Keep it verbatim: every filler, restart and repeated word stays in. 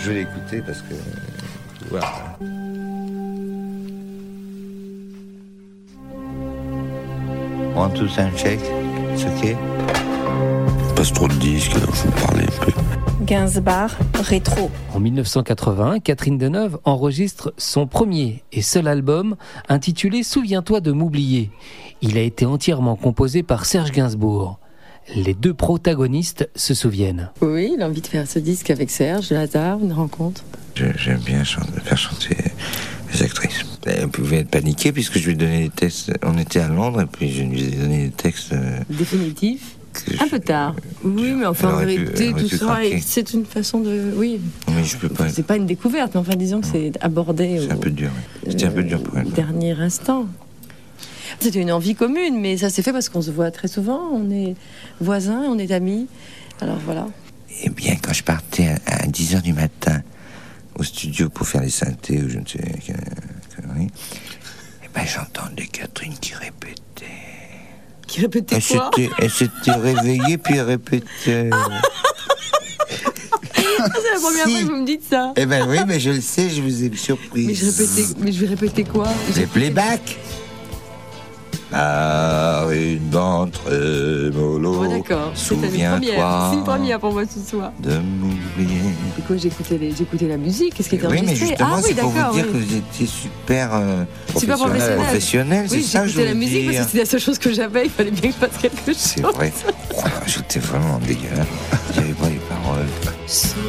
je vais l'écouter parce que... Voilà. One, two, time, check. It's okay. Passe trop de disques, alors je vais parler un peu. Gainsbourg, rétro. En dix-neuf cent quatre-vingts, Catherine Deneuve enregistre son premier et seul album intitulé « Souviens-toi de m'oublier ». Il a été entièrement composé par Serge Gainsbourg. Les deux protagonistes se souviennent. Oui, il a envie de faire ce disque avec Serge, le hasard, une rencontre. Je, j'aime bien chanter, faire chanter les actrices. Elle pouvait être paniquée puisque je lui ai donné des textes. On était à Londres et puis je lui ai donné des textes... Euh, définitifs. Un je, peu tard. Oui, mais enfin, en vérité, tout ça, c'est une façon de... Oui. Mais je peux pas... C'est pas une découverte, mais enfin, disons que c'est abordé... C'est au... un peu dur, oui. C'était euh, un peu dur pour elle. Dernier instant. C'était une envie commune, mais ça s'est fait parce qu'on se voit très souvent. On est voisins, on est amis. Alors, voilà. Eh bien, quand je partais à, à dix heures du matin au studio pour faire les synthés ou je ne sais quelle connerie, eh ben, j'entendais Catherine qui répétait. Qui répétait elle quoi s'était, Elle s'était réveillée puis elle répétait. Ah, c'est la première si. fois que vous me dites ça. Eh ben oui, mais je le sais, je vous ai surpris. Mais je répétais, mais je vais répéter quoi? Les playbacks. Ah, une bande trémolo. Oh, d'accord. Souviens-toi. C'est une première pour moi ce soir. De m'oublier. Du coup, j'écoutais, les, j'écoutais la musique. Qu'est-ce qui était oui, enregistré? Mais justement, ah, c'est oui, pour vous dire oui. que vous étiez super, euh, super professionnel. professionnel. Oui, c'est ça que je veux la musique dire. parce que c'était la seule chose que j'avais. Il fallait bien que je fasse quelque chose. C'est vrai. Oh, j'étais vraiment dégueulasse. Il n'y avait pas les paroles.